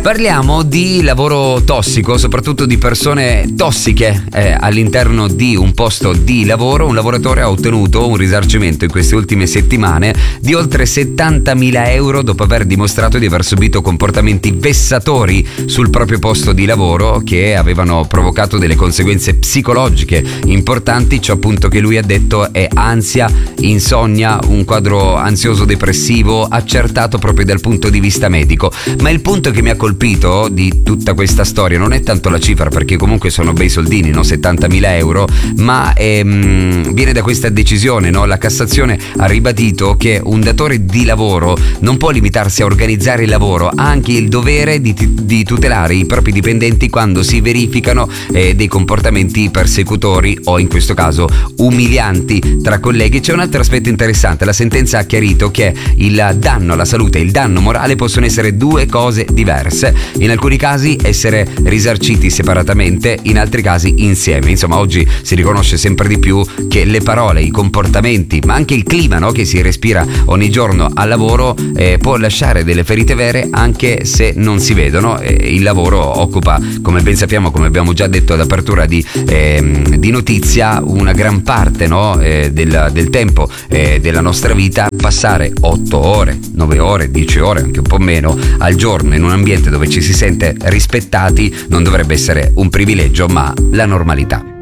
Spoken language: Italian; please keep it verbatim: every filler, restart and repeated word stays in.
Parliamo di lavoro tossico, soprattutto di persone tossiche eh, all'interno di un posto di lavoro. Un lavoratore ha ottenuto un risarcimento in queste ultime settimane di oltre settantamila euro dopo aver dimostrato di aver subito comportamenti vessatori sul proprio posto di lavoro che avevano provocato delle conseguenze psicologiche importanti. Ciò appunto che lui ha detto è ansia, insonnia, un quadro ansioso depressivo accertato proprio dal punto di vista medico. Ma il punto che mi ha colpito di tutta questa storia non è tanto la cifra, perché comunque sono bei soldini, no? settantamila euro, ma ehm, viene da questa decisione, no? La Cassazione ha ribadito che un datore di lavoro non può limitarsi a organizzare il lavoro, ha anche il dovere di, di tutelare i propri dipendenti quando si verificano eh, dei comportamenti persecutori o in questo caso umilianti tra colleghi. C'è un altro aspetto interessante: la sentenza ha chiarito che il danno alla salute e il danno morale possono essere due cose diverse. In alcuni casi essere risarciti separatamente, in altri casi insieme. Insomma, oggi si riconosce sempre di più che le parole, i comportamenti, ma anche il clima, no, che si respira ogni giorno al lavoro eh, può lasciare delle ferite vere anche se non si vedono. Eh, il lavoro occupa, come ben sappiamo, come abbiamo già detto ad apertura di, eh, di notizia, una gran parte, no, eh, del, del tempo eh, della nostra vita. Passare otto ore, nove ore, dieci ore, anche un po' meno al giorno in un ambiente dove ci si sente rispettati non dovrebbe essere un privilegio ma la normalità.